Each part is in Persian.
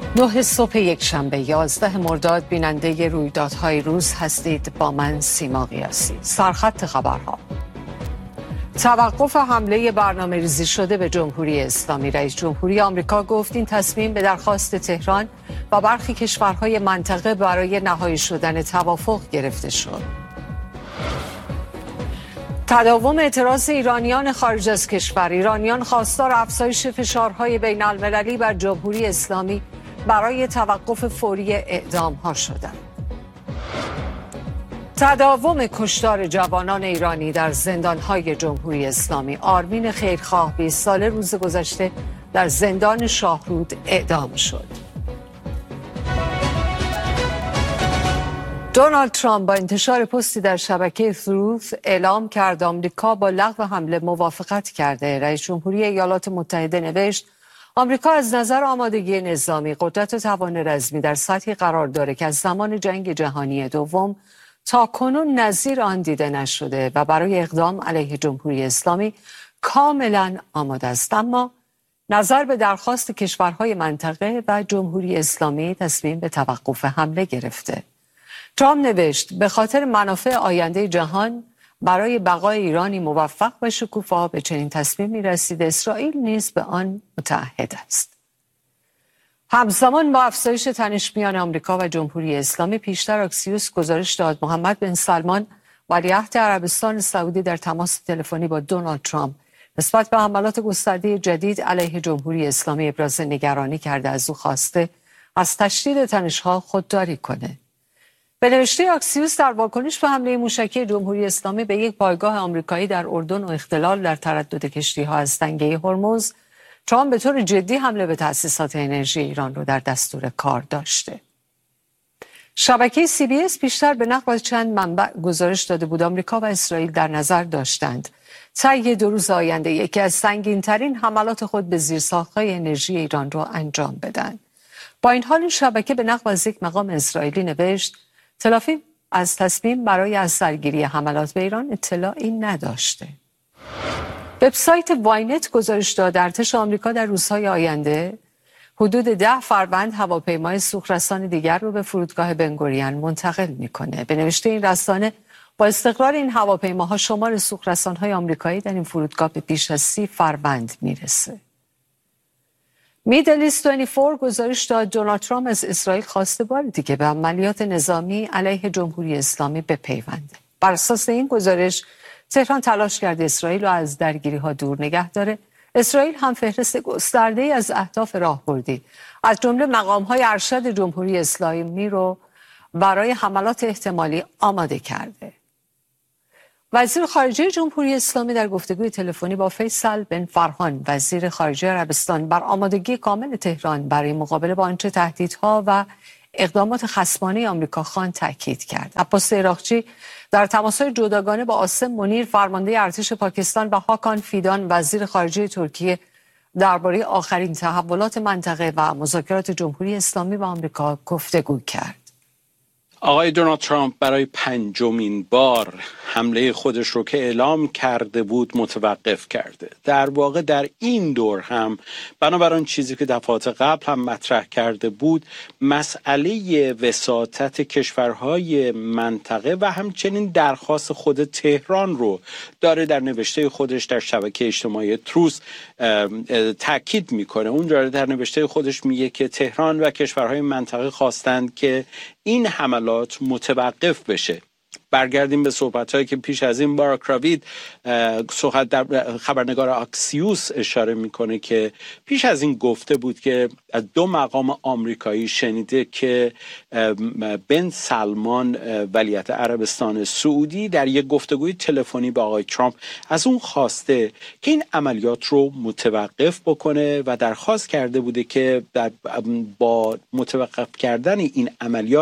9 صبح یک شنبه 11 مرداد بیننده رویدادهای روز هستید. با من سیما قیاسی. سرخط خبرها: توقف حمله برنامه‌ریزی شده به جمهوری اسلامی. رئیس جمهوری آمریکا گفت این تصمیم به درخواست تهران و برخی کشورهای منطقه برای نهایی شدن توافق گرفته شد. تداوم اعتراض ایرانیان خارج از کشور. ایرانیان خواستار افزایش فشارهای بین المللی بر جمهوری اسلامی برای توقف فوری اعدام‌ها شدند. تداوم کشتار جوانان ایرانی در زندان‌های جمهوری اسلامی. آرمین خیرخواه 20 ساله روز گذشته در زندان شاهرود اعدام شد. دونالد ترامپ با انتشار پستی در شبکه تروث اعلام کرد آمریکا با لغو حمله موافقت کرده. رئیس جمهوری ایالات متحده نوشت آمریکا از نظر آمادگی نظامی، قدرت و توان رزمی در سطحی قرار داره که از زمان جنگ جهانی دوم تاکنون نظیر آن دیده نشده و برای اقدام علیه جمهوری اسلامی کاملا آماده است. اما نظر به درخواست کشورهای منطقه و جمهوری اسلامی تصمیم به توقف حمله گرفته. ترامپ نوشت به خاطر منافع آینده جهان برای بقای ایرانی موفق و شکوفا به چنین تصمیمی رسید. اسرائیل نیز به آن متعهد است. همزمان با افزایش تنش میان آمریکا و جمهوری اسلامی، پیشتر اکسیوس گزارش داد محمد بن سلمان ولیعهد عربستان سعودی در تماس تلفنی با دونالد ترامپ نسبت به حملات گسترده جدید علیه جمهوری اسلامی ابراز نگرانی کرده. از او خواسته از تشدید تنش‌ها خودداری کنه. به نوشته اکسیوس در واکنش به حمله موشکی جمهوری اسلامی به یک پایگاه آمریکایی در اردن و اختلال در تردد کشتی‌ها از تنگه هرمز، ترامپ به طور جدی حمله به تأسیسات انرژی ایران رو در دستور کار داشته. شبکه CBS پیشتر به نقل از چند منبع گزارش داده بود آمریکا و اسرائیل در نظر داشتند طی 2 روز آینده یکی از سنگین‌ترین حملات خود به زیرساخت‌های انرژی ایران رو انجام بدن. با این حال این شبکه به نقل از یک مقام اسرائیلی نوشت تل‌آویو از تصمیم برای از سرگیری حملات به ایران اطلاعی نداشته. وبسایت واینت گزارش داد ارتش آمریکا در روزهای آینده حدود 10 فروند هواپیمای سوخت‌رسان دیگر رو به فرودگاه بن‌گوریون منتقل میکنه. به نوشته این رسانه با استقرار این هواپیماها شمار سوخت‌رسان‌های آمریکایی در این فرودگاه به بیش از 30 فروند میرسه. میدل ایست 24 گزارش داد دونالد ترامپ از اسرائیل خواسته بار دیگه به عملیات نظامی علیه جمهوری اسلامی بپیونده. بر اساس این گزارش تهران تلاش کرده اسرائیل رو از درگیری‌ها دور نگه داره. اسرائیل هم فهرست گسترده‌ای از اهداف راهبردی از جمله مقام‌های ارشد جمهوری اسلامی رو برای حملات احتمالی آماده کرده. وزیر خارجه جمهوری اسلامی در گفتگوی تلفنی با فیصل بن فرحان وزیر خارجه عربستان بر آمادگی کامل تهران برای مقابله با آنچه تهدیدها و اقدامات خصمانه آمریکا خواهند تاکید کرد. عباس عراقچی در تماس‌های جداگانه با عاصم منیر فرمانده ارتش پاکستان و هاکان فیدان وزیر خارجه ترکیه درباره آخرین تحولات منطقه و مذاکرات جمهوری اسلامی و آمریکا گفتگو کرد. آقای دونالد ترامپ برای 5مین بار حمله خودش رو که اعلام کرده بود متوقف کرده. در واقع در این دور هم بنابر آن چیزی که دفعات قبل هم مطرح کرده بود مسئله وساطت کشورهای منطقه و همچنین درخواست خود تهران رو داره در نوشته خودش در شبکه اجتماعی تروث تاکید میکنه. اون داره در نوشته خودش میگه که تهران و کشورهای منطقه خواستند که این حملات متوقف بشه. برگردیم به صحبت‌هایی که پیش از این باراک راوید در خبرنگار اکسیوس اشاره میکنه که پیش از این گفته بود که 2 مقام آمریکایی شنیده که بن سلمان ولیعهد عربستان سعودی در یک گفتگوی تلفنی با آقای ترامپ از اون خواسته که این عملیات رو متوقف بکنه و درخواست کرده بوده که با متوقف کردن این عملیات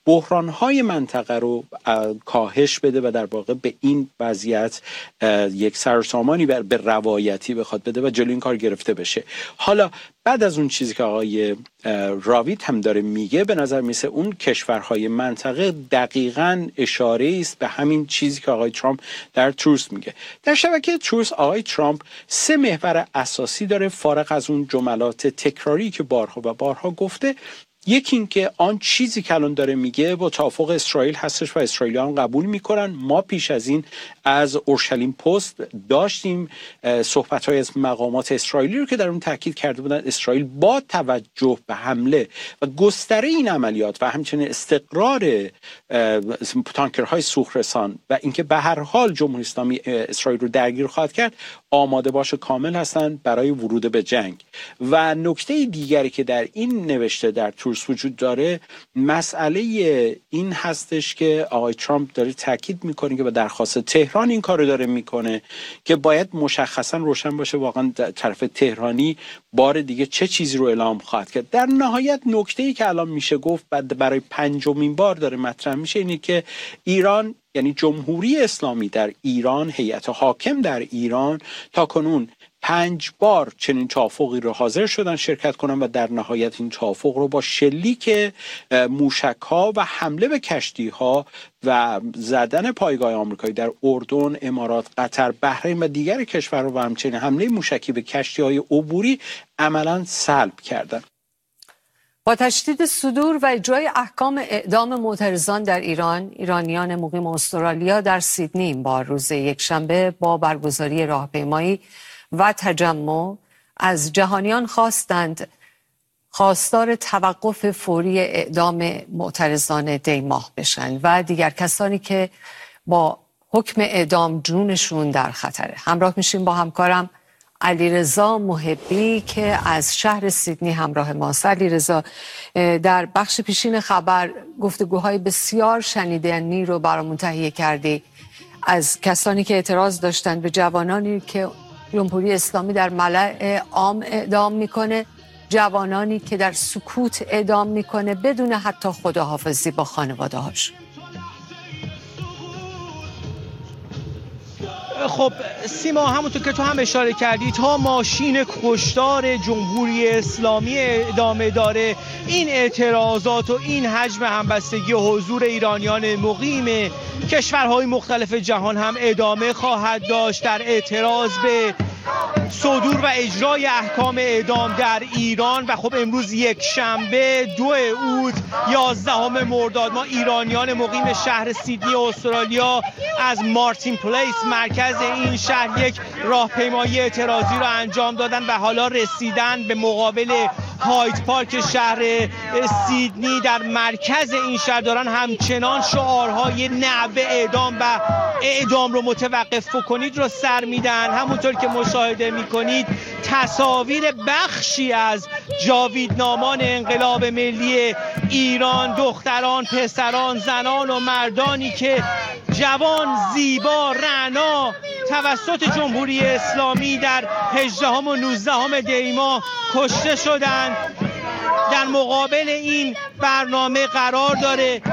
بحران‌های منطقه رو کاهش بده و در واقع به این وضعیت یک سرسامانی به روایتی بخواد بده و جلوی این کار گرفته بشه. حالا بعد از اون چیزی که آقای راوید هم داره میگه، به نظر میسه اون کشورهای منطقه دقیقاً اشاره است به همین چیزی که آقای ترامپ در تروس میگه. در شبکه تروس آقای ترامپ 3 محور اساسی داره فارغ از اون جملات تکراری که بارها و بارها گفته. یکی این که آن چیزی که الان داره میگه با توافق اسرائیل هستش و اسرائیلی‌ها هم قبول میکنن. ما پیش از این از اورشلیم پست داشتیم صحبت‌های از مقامات اسرائیلی رو که در اون تاکید کرده بودن اسرائیل با توجه به حمله و گستره این عملیات و همچنین استقرار تانکرهای سوخت‌رسان و اینکه به هر حال جمهوری اسلامی اسرائیل رو درگیر خواهد کرد آماده باشه کامل هستن برای ورود به جنگ. و نکته دیگری که در این نوشته در تورس وجود داره مسئله این هستش که آقای ترامپ داره تاکید میکنه که به درخواست تهران این کارو داره میکنه که باید مشخصا روشن باشه واقعا طرف تهرانی بار دیگه چه چیزی رو اعلام خواهد کرد. در نهایت نکته‌ای که الان میشه گفت بعد برای 5مین بار داره مطرح میشه اینه که ایران، یعنی جمهوری اسلامی در ایران، هیئت حاکم در ایران تا کنون 5 بار چنین توافقی رو حاضر شدن شرکت کنن و در نهایت این توافق رو با شلیک موشک‌ها و حمله به کشتی‌ها و زدن پایگاه آمریکایی در اردن، امارات، قطر، بحرین و دیگر کشورها و همچنین حمله موشکی به کشتی‌های عبوری عملاً سلب کردن. با تشدید صدور و اجرای احکام اعدام معترضان در ایران، ایرانیان مقیم استرالیا در سیدنی این بار روز یکشنبه با برگزاری راهپیمایی و تجمع از جهانیان خواستار توقف فوری اعدام معترضان دی ماه بشن و دیگر کسانی که با حکم اعدام جونشون در خطره. همراه میشیم با همکارم علیرضا محبی که از شهر سیدنی همراه ماست. علیرضا، در بخش پیشین خبر گفتگوهای بسیار شنیدنی رو برامون تهیه کردی از کسانی که اعتراض داشتن به جوانانی که جمهوری اسلامی در ملأ عام اعدام میکنه، جوانانی که در سکوت اعدام میکنه بدون حتی خداحافظی با خانواده هاش. خب سیما، همونطور که تو هم اشاره کردی تا ماشین کشتار جمهوری اسلامی ادامه داره این اعتراضات و این حجم همبستگی و حضور ایرانیان مقیم کشورهای مختلف جهان هم ادامه خواهد داشت در اعتراض به صدور و اجرای احکام اعدام در ایران. و خب امروز یک شنبه 2 اوت 11 مرداد ما ایرانیان مقیم شهر سیدنی استرالیا از مارتین پلیس مرکز این شهر یک راهپیمایی اعتراضی رو انجام دادن و حالا رسیدن به مقابل هاید پارک شهر سیدنی. در مرکز این شهر دارن همچنان شعارهای نه به اعدام و اعدام رو متوقف کنید رو سر میدن. همونطور که مشاهده میکنید تصاویر بخشی از جاویدنامان انقلاب ملی ایران، دختران، پسران، زنان و مردانی که جوان، زیبا، رعنا توسط جمهوری اسلامی در 18 و 19 دی ماه کشته شدند در مقابل این برنامه قرار داره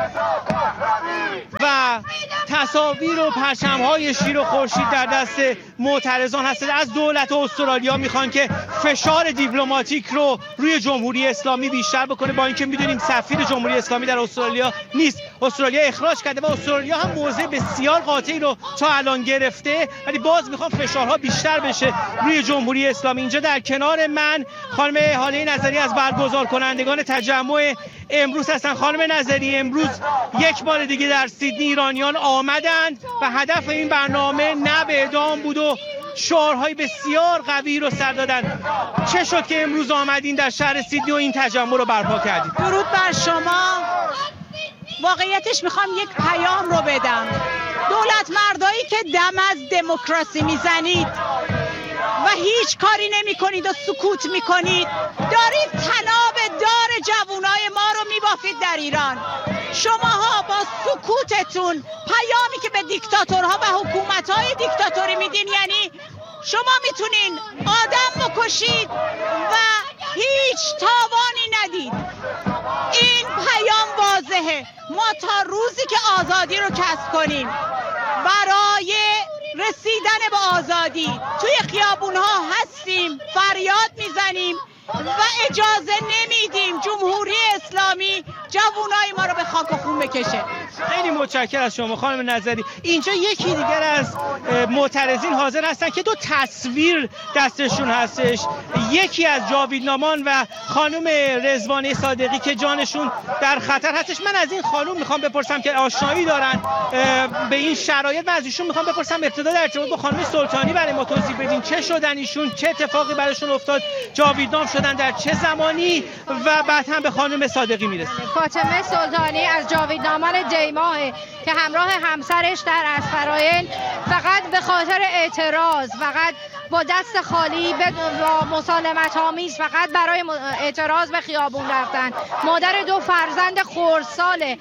و تصاویر و پرچم‌های شیر و خورشید در دست معترضان هست. از دولت استرالیا میخوان که فشار دیپلماتیک رو روی جمهوری اسلامی بیشتر بکنه، با اینکه میدونیم سفیر جمهوری اسلامی در استرالیا نیست، استرالیا اخراج کرده و استرالیا هم موضع بسیار قاطعی رو تا الان گرفته، ولی باز میخوان فشارها بیشتر بشه روی جمهوری اسلامی. اینجا در کنار من خانم هاله نظری از برگزار کنندگان تجمع امروز هستن. خانم نظری، امروز یک بار دیگه در سیدنی ایرانیان آمدند و هدف این برنامه نه به اعدام بود و شعارهای بسیار قوی رو سر دادن. چه شد که امروز آمدین در شهر سیدنی و این تجمع رو برپا کردید؟ درود بر شما. واقعیتش میخوام یک پیام رو بدم. دولت مردایی که دم از دموکراسی میزنید و هیچ کاری نمی کنید و سکوت می کنید، دارید طناب دار جوانای ما رو می بافید در ایران. شماها با سکوتتون پیامی که به دیکتاتورها و حکومتهای دیکتاتوری میدین، یعنی شما میتونین آدم بکشید و هیچ تاوانی ندید. این پیام واضحه. واضحه. ما تا روزی که آزادی رو کسب کنیم، برای رسیدن به آزادی توی خیابونها هستیم، فریاد میزنیم و اجازه نمیدیم جمهوری اسلامی جوانای ما رو به خاک و خون بکشه. خیلی متشکرم از شما خانم نظری. اینجا یکی دیگر از معترضین حاضر هستن که دو تصویر دستشون هستش، یکی از جاویدنامان و خانم رضوانه صادقی که جانشون در خطر هستش. من از این خانم میخوام بپرسم که آشنایی دارن به این شرایط، من از ایشون میخوام بپرسم ابتدا در ارتباط با خانم سلطانی برای ما توضیح بدین چه شدن ایشون، چه اتفاقی براشون افتاد، جاویدنام شدن در چه زمانی و بعد هم به خانم صادقی میرسه. فاطمه سلطانی از جاویدنامان دیماه که همراه همسرش در اسفراین فقط به خاطر اعتراض، فقط با دست خالی با مسالمت آمیز فقط برای اعتراض به خیابون رفتن. مادر دو فرزند خردساله،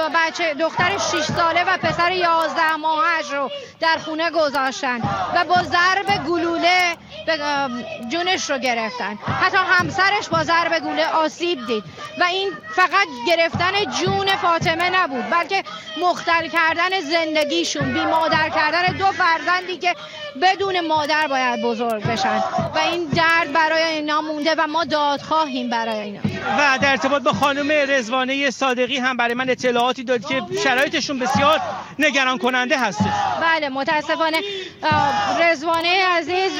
دختر 6 ساله و پسر 11 ماهش رو در خونه گذاشتن و با ضرب گلوله جونش رو گرفتن. حتی همسرش با ضرب گلوله آسیب دید و این فقط گرفتن جون فاطمه نبود، بلکه مختل کردن زندگیشون، بی مادر کردن دو فرزندی که بدون مادر باید بزرگ بشن و این درد برای اینا مونده و ما دادخواهیم برای اینا. و در ارتباط با خانم رضوانه صادقی هم برای من اطلاعاتی داد که شرایطشون بسیار نگران کننده هست. بله متاسفانه رضوانه عزیز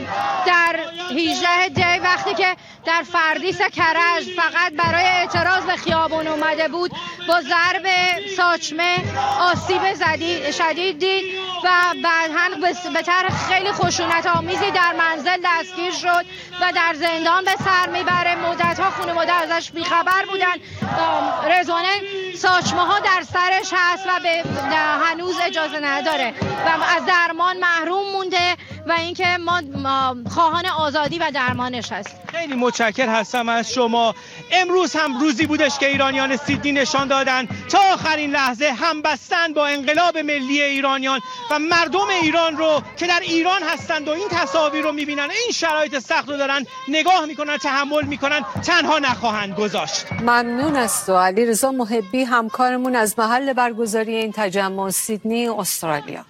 در 18 دی وقتی که در فردیس کرج فقط برای اعتراض به خیابان اومده بود، با ضرب ساچمه آسیب شدید دید و بعداً به طرح خیلی خشونت آمیزی در منزل دستگیر شد و در زندان به سر میبره. مدت‌ها خانواده ازش بیخبر بودن. رضوانه ساچمه ها در سرش هست و هنوز اجازه نداره و از درمان محروم مونده و اینکه ما خواهان آزادی و درمانش هست. خیلی متشکر هستم از شما. امروز هم روزی بودش که ایرانیان سیدنی نشان دادن تا آخرین لحظه همبستن با انقلاب ملی ایرانیان و مردم ایران رو که در ایران هستند و این تصاویر رو میبینن، این شرایط سخت رو دارن نگاه میکنن، تحمل میکنن، تنها نخواهند گذاشت. ممنون است. و علیرضا محبی همکارمون از محل برگزاری این تجمع سیدنی استرالیا.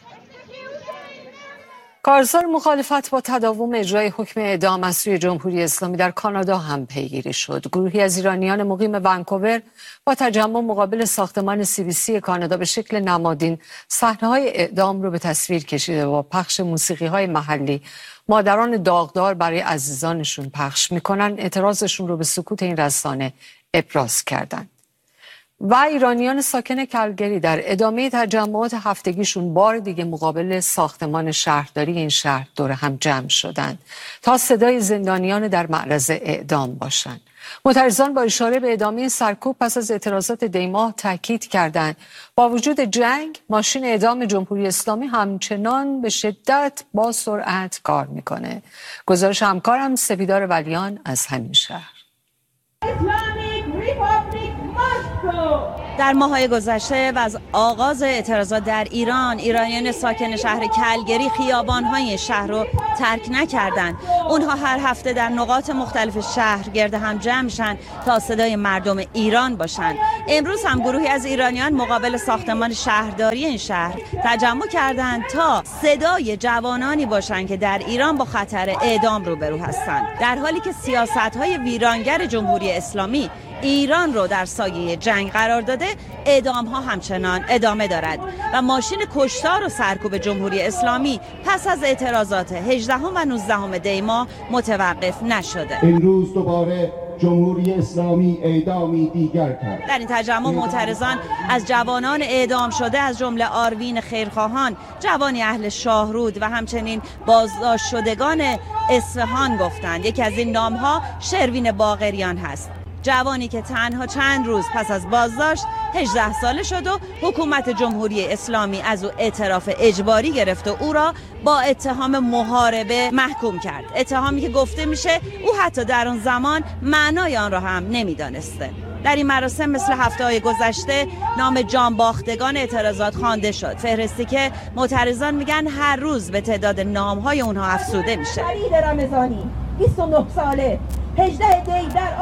کارزار مخالفت با تداوم اجرای حکم اعدام از سوی جمهوری اسلامی در کانادا هم پیگیری شد. گروهی از ایرانیان مقیم ونکوور با تجمع مقابل ساختمان CBC کانادا به شکل نمادین صحنه‌های اعدام رو به تصویر کشیده و با پخش موسیقی‌های محلی مادران داغدار برای عزیزانشون پخش می‌کنن اعتراضشون رو به سکوت این رسانه ابراز کردند. و ایرانیان ساکن کلگری در ادامه تجمعات هفتگیشون بار دیگه مقابل ساختمان شهرداری این شهر دور هم جمع شدند تا صدای زندانیان در معرض اعدام باشند. معترضان با اشاره به ادامه سرکوب پس از اعتراضات دیماه تاکید کردند با وجود جنگ ماشین اعدام جمهوری اسلامی همچنان به شدت با سرعت کار میکنه. گزارش همکارم سپیدار ولیان از همین شهر. در ماه‌های گذشته و از آغاز اعتراضات در ایران، ایرانیان ساکن شهر کلگری خیابان‌های شهر رو ترک نکردند. اونها هر هفته در نقاط مختلف شهر گرد هم جمع میشن تا صدای مردم ایران باشند. امروز هم گروهی از ایرانیان مقابل ساختمان شهرداری این شهر تجمع کردند تا صدای جوانانی باشند که در ایران با خطر اعدام روبرو هستند. در حالی که سیاست‌های ویرانگر جمهوری اسلامی ایران رو در سایه جنگ قرار داده، اعدام ها همچنان ادامه دارد و ماشین کشتار و سرکوب جمهوری اسلامی پس از اعتراضات 18 و 19 دی ماه متوقف نشده. امروز دوباره جمهوری اسلامی اعدامی دیگر کرد. در این تجمع معترضان از جوانان اعدام شده از جمله آروین خیرخواهان، جوانی اهل شاهرود و همچنین بازداشت شدگان اصفهان گفتند. یکی از این نام‌ها شروین باقریان هست، جوانی که تنها چند روز پس از بازداشت 18 ساله شد و حکومت جمهوری اسلامی از او اعتراف اجباری گرفت و او را با اتهام محاربه محکوم کرد. اتهامی که گفته میشه او حتی در آن زمان معنای آن را هم نمیدانسته. در این مراسم مثل هفته‌های گذشته نام جانباختگان اعتراضات خوانده شد. فهرستی که معترضان میگن هر روز به تعداد نام‌های اونها افزوده میشه. فرید رمضانی 29 ساله 18 دی در آریاش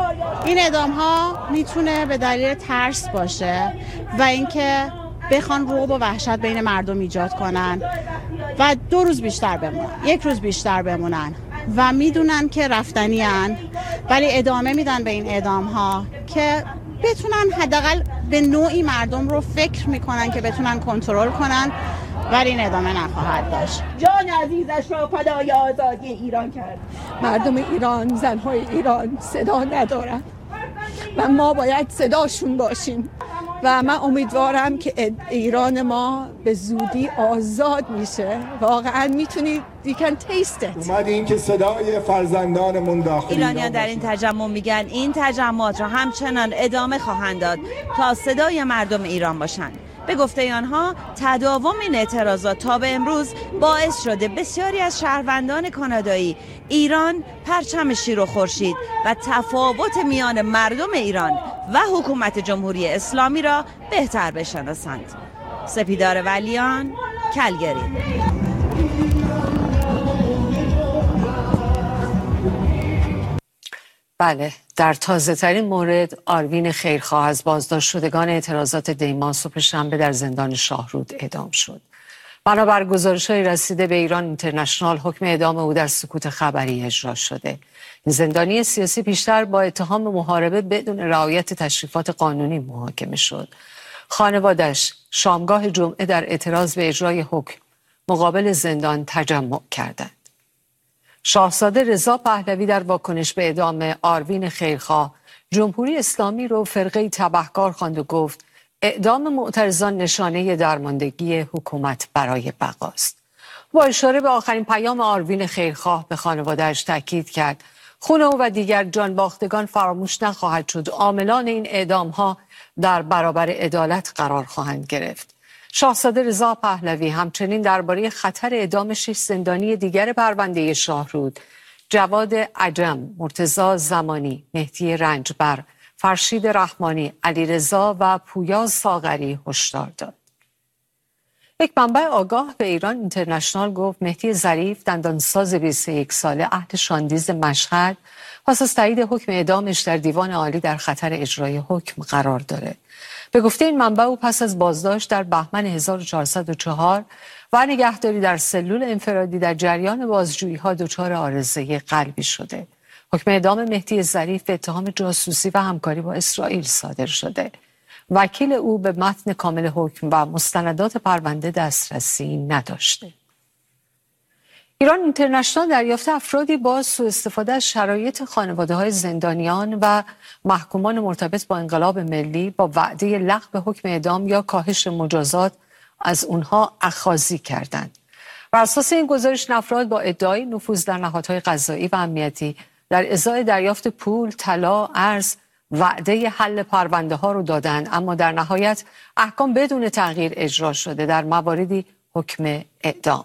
این اعدام ها میتونه به دلیل ترس باشه و اینکه بخوان رعب و وحشت بین مردم ایجاد کنن و 2 روز بیشتر بمونن، 1 روز بیشتر بمونن و میدونن که رفتنی ان، ولی ادامه میدن به این اعدام ها که بتونن حداقل به نوعی مردم رو فکر میکنن که بتونن کنترل کنن، ولی این ادامه نخواهد داشت. جان عزیزش را فدای آزادی ایران کرد. مردم ایران، زنهای ایران صدا ندارن و ما باید صداشون باشیم و من امیدوارم که ایران ما به زودی آزاد میشه. واقعا میتونید you can taste it. اومدیم که صدای فرزندانمون داخل ایرانیان در این تجمع میگن این تجمعات را همچنان ادامه خواهند داد تا صدای مردم ایران باشند. به گفته آنها تداوم این اعتراضات تا به امروز باعث شده بسیاری از شهروندان کانادایی ایران، پرچم شیر و خورشید و تفاوت میان مردم ایران و حکومت جمهوری اسلامی را بهتر بشناسند. سپیدار ولیان، کلگری. بله، در تازه ترین مورد آروین خیرخواه از بازداشت شدگان اعتراضات دیما صبح شنبه در زندان شاهرود اعدام شد. بنابر گزارش‌های رسیده به ایران اینترنشنال حکم اعدام او در سکوت خبری اجرا شده. این زندانی سیاسی پیشتر با اتهام محاربه بدون رعایت تشریفات قانونی محاکمه شد. خانواده‌اش شامگاه جمعه در اعتراض به اجرای حکم مقابل زندان تجمع کردند. شاهزاده رضا پهلوی در واکنش به اعدام آروین خیرخواه جمهوری اسلامی رو فرقه تبهکار خواند و گفت اعدام معترضان نشانه درماندگی حکومت برای بقاست. با اشاره به آخرین پیام آروین خیرخواه به خانواده‌اش تاکید کرد خون او و دیگر جانباختگان فراموش نخواهد شد. عاملان این اعدام‌ها در برابر عدالت قرار خواهند گرفت. شاهزاده رضا پهلوی همچنین درباره خطر اعدام 6 زندانی دیگر پرونده شاهرود، جواد عجم، مرتضی زمانی، مهدی رنجبر، فرشید رحمانی، علیرضا و پویا ساغری هشدار داد. یک منبع آگاه به ایران اینترنشنال گفت مهدی ظریف، دندانساز 21 ساله اهل شاندیز مشهد، پس از تایید حکم اعدامش در دیوان عالی در خطر اجرای حکم قرار داره. به گفته این منبع او پس از بازداشت در بهمن 1404 و نگهداری در سلول انفرادی در جریان بازجویی‌ها دچار عارضه قلبی شده. حکم اعدام مهدی ظریف به اتهام جاسوسی و همکاری با اسرائیل صادر شده. وکیل او به متن کامل حکم و مستندات پرونده دسترسی نداشته. ایران اینترنشنال دریافت افرادی با سوء استفاده از شرایط خانواده‌های زندانیان و محکومان مرتبط با انقلاب ملی با وعده لغو حکم اعدام یا کاهش مجازات از اونها اخاذی کردند. بر اساس این گزارش افراد با ادعای نفوذ در نهادهای قضایی و امنیتی در ازای دریافت پول، طلا، ارز وعده حل پرونده ها رو دادند، اما در نهایت احکام بدون تغییر اجرا شده، در مواردی حکم اعدام.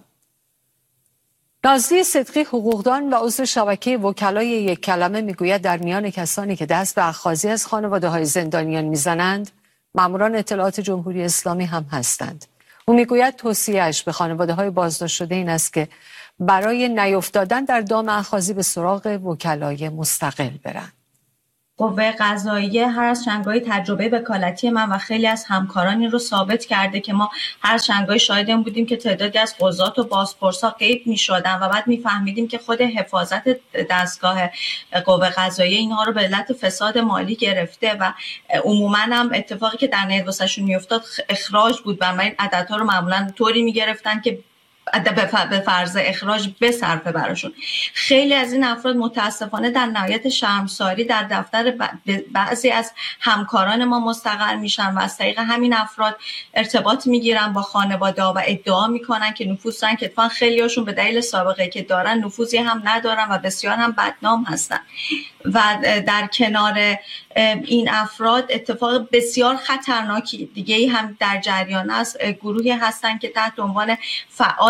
نازلی صدقی حقوقدان و عضو شبکه وکلای یک کلمه میگوید در میان کسانی که دست به اخاذی از خانواده‌های زندانیان میزنند ماموران اطلاعات جمهوری اسلامی هم هستند. او میگوید توصیه‌اش به خانواده‌های بازداشت شده این است که برای نیفتادن در دام اخاذی به سراغ وکلای مستقل برند. قوه قضاییه هر از چندگاهی تجربه وکالتی من و خیلی از همکارانی رو ثابت کرده که ما هر از چندگاهی شاهد این بودیم که تعدادی از قضات و بازپرسا غیب می‌شدن و بعد می‌فهمیدیم که خود حفاظت دستگاه قوه قضاییه اینها رو به علت فساد مالی گرفته و عموماً هم اتفاقی که در نهایت واسهشون میافتاد اخراج بود و این عددها رو معمولاً طوری می‌گرفتن که به فرض اخراج بصرفه براشون. خیلی از این افراد متاسفانه در نهایت شرمساری در دفتر بعضی از همکاران ما مستقر میشن و از طریق همین افراد ارتباط میگیرن با خانواده و ادعا میکنن که نفوذ دارن، که اتفاقا خیلی هاشون به دلیل سابقه که دارن نفوذی هم ندارن و بسیار هم بدنام هستن. و در کنار این افراد اتفاق بسیار خطرناکی دیگه هم در جریان است. گروهی هستن که تحت عنوان فعال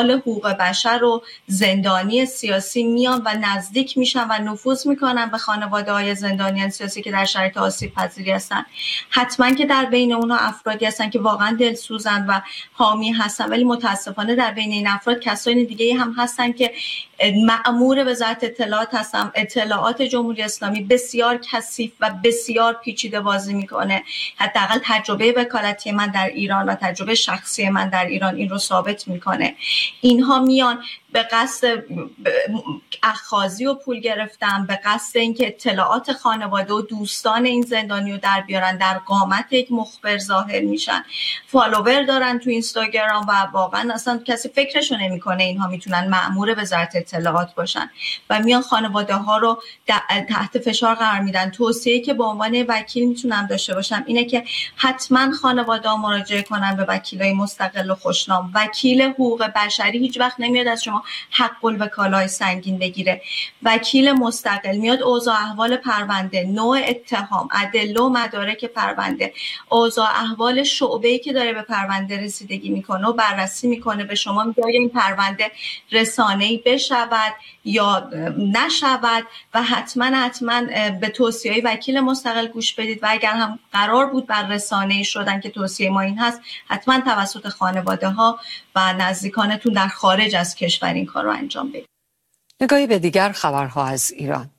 فعال حقوق بشر و زندانی سیاسی میان و نزدیک میشن و نفوذ میکنن به خانواده‌های زندانیان سیاسی که در شرایط آسیب پذیری هستن. حتما که در بین اونها افرادی هستن که واقعا دلسوزن و حامی هستن، ولی متاسفانه در بین این افراد کسانی دیگه هم هستن که مأمور وزارت اطلاعات هستن. اطلاعات جمهوری اسلامی بسیار کثیف و بسیار پیچیده بازی میکنه. حداقل تجربه وکالتی من در ایران و تجربه شخصی من در ایران این رو ثابت میکنه. اینها میان به قصد اخاذی و پول گرفتن، به قصد اینکه اطلاعات خانواده و دوستان این زندانی رو در بیارن، در قامت یک مخبر ظاهر میشن، فالوور دارن تو اینستاگرام و واقعا اصلا کسی فکرشو نمیکنه اینها میتونن مأمور وزارت اطلاعات باشن و میان خانواده ها رو تحت فشار قرار میدن. توصیه‌ای که به عنوان وکیل میتونم داشته باشم اینه که حتما خانواده ها مراجعه کنن به وکیلای مستقل و خوشنام. وکیل حقوق بشری هیچ وقت نمیاد از شما حق الوکالای سنگین بگیره. وکیل مستقل میاد اوضاع احوال پرونده، نوع اتهام، ادله و مدارک پرونده، اوضاع احوال شعبه‌ای که داره به پرونده رسیدگی میکنه و بررسی میکنه. به شما میگه این پرونده رسانه‌ای بشود یا نشود و حتما به توصیه‌های وکیل مستقل گوش بدید و اگر هم قرار بود بر رسانه‌ای شدن که توصیه ما این هست، حتما توسط خانواده ها و نزدیکانتون در خارج از کشور این کار رو انجام بدید. نگاهی به دیگر خبرها از ایران.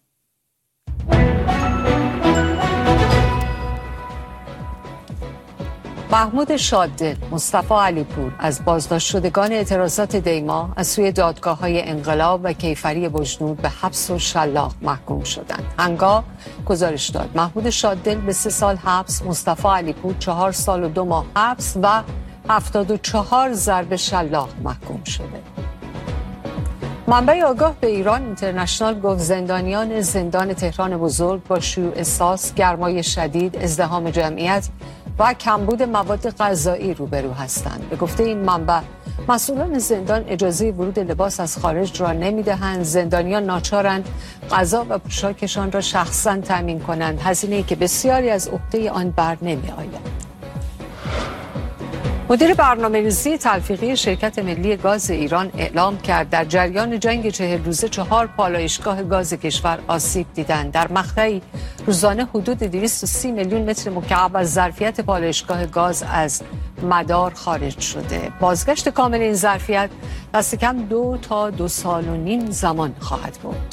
محمود شاددل، مصطفی علیپور از بازداشت شدگان اعتراضات دیما از سوی دادگاه‌های انقلاب و کیفری بجنور به حبس و شلاق محکوم شدند. هنگام گزارش داد محمود شاددل به 3 سال حبس، مصطفی علیپور 4 سال و 2 ماه حبس و 74 ضرب شلاق محکوم شده. منبع آگاه به ایران اینترنشنال گفت زندانیان زندان تهران بزرگ با شیوع ساس، گرمای شدید، ازدحام جمعیت و کمبود مواد غذایی روبرو هستند. به گفته این منبع مسئولان زندان اجازه ورود لباس از خارج را نمی‌دهند. زندانیان ناچارند غذا و پوشاکشان را شخصاً تامین کنند، هزینه‌ای که بسیاری از عهده آن بر نمی‌آید. مدیر برنامه‌ریزی تلفیقی شرکت ملی گاز ایران اعلام کرد در جریان جنگ 40 روزه 4 پالایشگاه گاز کشور آسیب دیدند. در مقطعی روزانه حدود 230 میلیون متر مکعب از ظرفیت پالایشگاه گاز از مدار خارج شده. بازگشت کامل این ظرفیت دست کم 2 تا 2.5 سال زمان خواهد بود.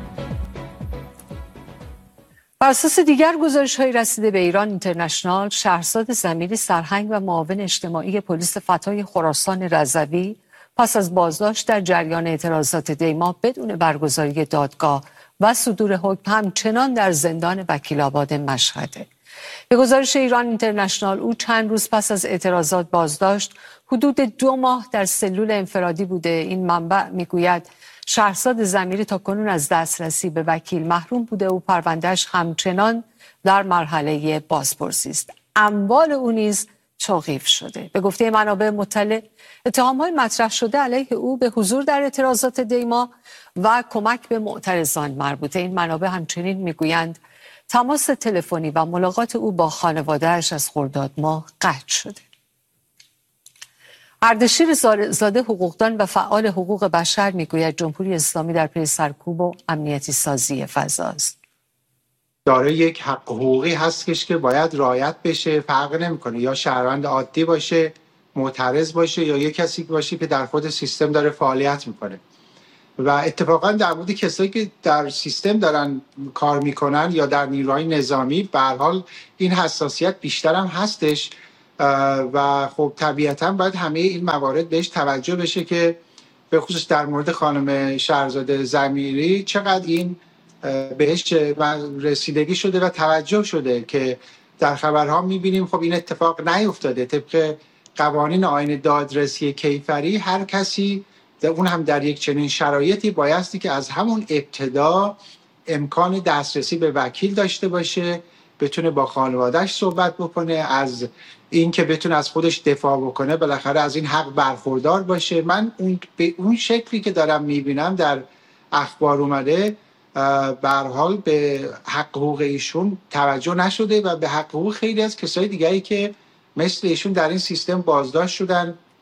بر اساس دیگر گزارش‌های رسیده به ایران اینترنشنال، شهرزاد ضمیری سرهنگ و معاون اجتماعی پلیس فتای خراسان رضوی پس از بازداشت در جریان اعتراضات دیما بدون برگزاری دادگاه و صدور حکم همچنان در زندان وکیل‌آباد مشهده. به گزارش ایران اینترنشنال او چند روز پس از اعتراضات بازداشت حدود 2 ماه در سلول انفرادی بوده. این منبع میگوید شهرزاد ضمیری تاکنون از دسترسی به وکیل محروم بوده و پروندهش همچنان در مرحله بازپرسی است. اموال او نیز توقیف شده. به گفته منابع مطلع، اتهام‌های مطرح شده علیه او به حضور در اعتراضات دیما و کمک به معترضان مربوطه. این منابع همچنین میگویند تماس تلفنی و ملاقات او با خانواده‌اش از خرداد ماه قطع شده. اردشیر زاده حقوقدان و فعال حقوق بشر میگوید جمهوری اسلامی در پی سرکوب و امنیتی سازی فضا است. داره یک حق حقوقی هستش که باید رعایت بشه، فرق نمیکنه یا شهروند عادی باشه، معترض باشه یا یک کسی باشه که در خود سیستم داره فعالیت میکنه. و اتفاقا در مورد کسایی که در سیستم دارن کار میکنن یا در نیروهای نظامی به هر حال این حساسیت بیشتر هم هستش و خب طبیعتا باید همه این موارد بهش توجه بشه که به خصوص در مورد خانم شهرزاد ضمیری چقدر این بهش رسیدگی شده و توجه شده که در خبرها میبینیم خب این اتفاق نیفتاده. طبق قوانین آیین دادرسی کیفری هر کسی اون هم در یک چنین شرایطی بایستی که از همون ابتدا امکان دسترسی به وکیل داشته باشه، بتونه با خانواده‌اش صحبت بکنه، از این که بتونه از خودش دفاع بکنه، بالاخره از این حق برخوردار باشه. من به اون شکلی که دارم میبینم در اخبار اومده به هر حال به حق حقوق ایشون توجه نشده و به حق حقوق خیلی از کسای دیگری که مثل ایشون در این سیستم بازداشت شدن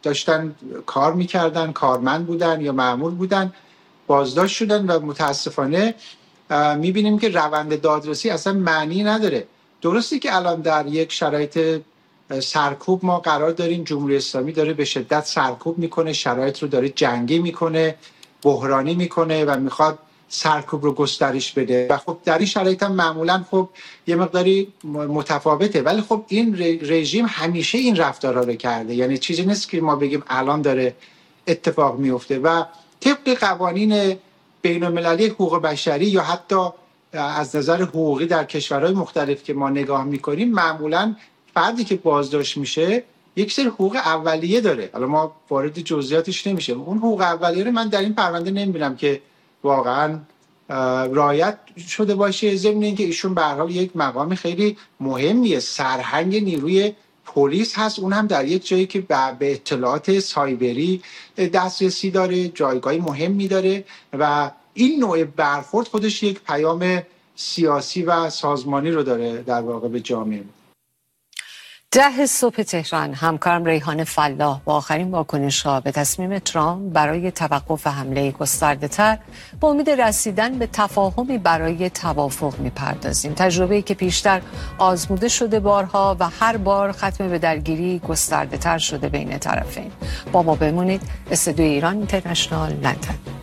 داشتن کار میکردن، کارمند بودن یا مأمور بودن، بازداشت شدن و متاسفانه میبینیم که روند دادرسی اصلا معنی نداره. درسته که الان در یک شرایط سرکوب ما قرار داریم، جمهوری اسلامی داره به شدت سرکوب میکنه، شرایط رو داره جنگی میکنه، بحرانی میکنه و میخواد سرکوب رو گسترش بده و خب در این شرایط هم معمولا خب یه مقداری متفاوته، ولی خب این رژیم همیشه این رفتارها رو کرده، یعنی چیزی نیست که ما بگیم الان داره اتفاق میفته و طبق قوانین بین المللی حقوق بشری یا حتی از نظر حقوقی در کشورهای مختلف که ما نگاه میکنیم، معمولا فردی که بازداشت میشه یک سری حقوق اولیه داره. حالا ما وارد جزئیاتش نمیشیم. اون حقوق اولیه رو من در این پرونده نمیبینم که واقعا رعایت شده باشه، ضمن اینکه ایشون به هر حال یک مقام خیلی مهمیه، سرهنگ نیروی پلیس هست، اون هم در یک جایی که به اطلاعات سایبری دسترسی داره، جایگاه مهمی داره و این نوع برخورد خودش یک پیام سیاسی و سازمانی رو داره در واقع به جامعه. 10 صبح تهران همکارم ریحان فلاح با آخرین واکنش‌ها به تصمیم ترامپ برای توقف حمله گسترده‌تر با امید رسیدن به تفاهمی برای توافق می‌پردازیم. تجربه‌ای که پیشتر آزموده شده بارها و هر بار ختم به درگیری گسترده‌تر شده بین طرفین. با ما بمونید. استودیو ایران اینترنشنال لندن.